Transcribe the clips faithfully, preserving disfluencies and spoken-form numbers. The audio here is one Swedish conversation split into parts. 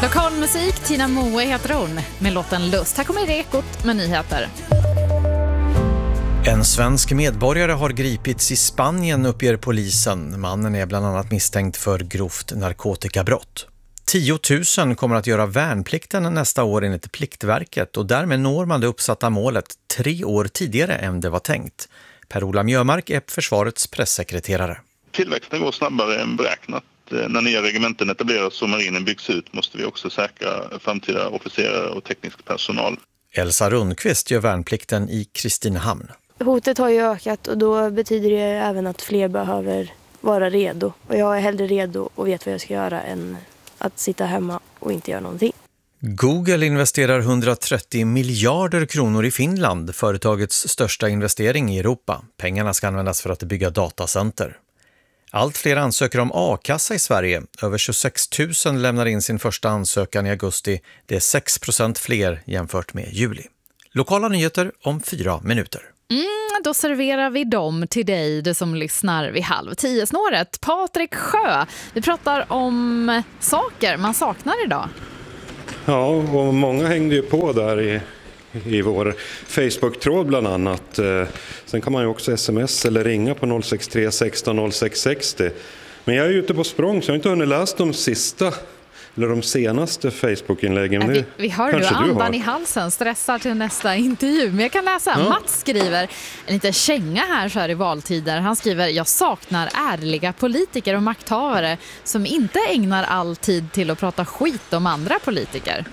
Lokal musik, Tina Moe heter hon med låten Lust. Här kommer Rekot med nyheter. En svensk medborgare har gripits i Spanien, uppger polisen. Mannen är bland annat misstänkt för grovt narkotikabrott. tio tusen kommer att göra värnplikten nästa år enligt Pliktverket och därmed når man det uppsatta målet tre år tidigare än det var tänkt. Per-Ola Mjömark är försvarets pressekreterare. Tillväxten går snabbare än beräknat. När nya regementen etableras och marinen byggs ut måste vi också säkra framtida officerare och teknisk personal. Elsa Rundqvist gör värnplikten i Kristinehamn. Hotet har ju ökat och då betyder det även att fler behöver vara redo. Och jag är hellre redo och vet vad jag ska göra än att sitta hemma och inte göra någonting. Google investerar hundratrettio miljarder kronor i Finland, företagets största investering i Europa. Pengarna ska användas för att bygga datacenter. Allt fler ansöker om a-kassa i Sverige. Över tjugosex tusen lämnar in sin första ansökan i augusti. Det är sex procent fler jämfört med juli. Lokala nyheter om fyra minuter. Mm, då serverar vi dem till dig, du som lyssnar vid halv tio snåret. Patrik Sjö, vi pratar om saker man saknar idag. Ja, och många hängde ju på där i, i vår Facebook-tråd bland annat. Sen kan man ju också sms eller ringa på noll sex tre sexton noll sex sextio. Men jag är ute på språng så jag har inte hunnit läsa de sista eller de senaste Facebook-inläggen. Vi, vi hör du andan i halsen, stressar till nästa intervju. Men jag kan läsa, ja. Mats skriver en liten känga här så här i valtider. Han skriver, jag saknar ärliga politiker och makthavare som inte ägnar all tid till att prata skit om andra politiker.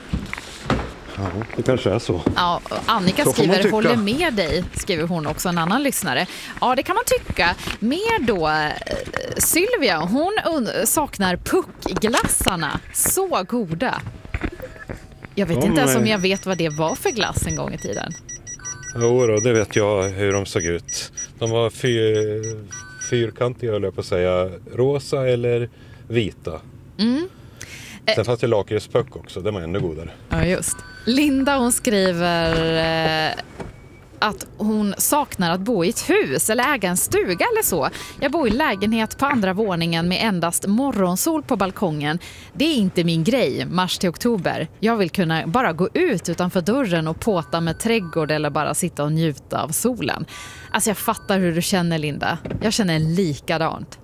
Ja, det kanske är så. Ja, Annika så skriver, håller med dig, skriver hon också, en annan lyssnare. Ja, det kan man tycka. Mer då, Sylvia, hon un- saknar puckglassarna. Så goda. Jag vet ja, inte ens om jag vet vad det var för glass en gång i tiden. Jo då, det vet jag hur de såg ut. De var fyr, fyrkantiga, höll jag på att säga. Rosa eller vita. Mm. Sen fanns det lakritspuck också, det var ännu godare. Ja, just. Linda, hon skriver eh, att hon saknar att bo i ett hus eller äga en stuga eller så. Jag bor i lägenhet på andra våningen med endast morgonsol på balkongen. Det är inte min grej, mars till oktober. Jag vill kunna bara gå ut utanför dörren och påta med trädgård eller bara sitta och njuta av solen. Alltså jag fattar hur du känner, Linda. Jag känner likadant.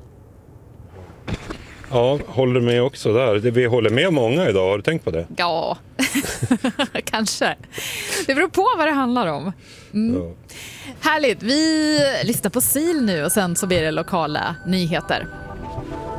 Ja, håller med också där. Vi håller med många idag, har du tänkt på det? Ja, kanske. Det beror på vad det handlar om. Mm. Ja. Härligt, vi lyssnar på Sil nu och sen så blir det lokala nyheter.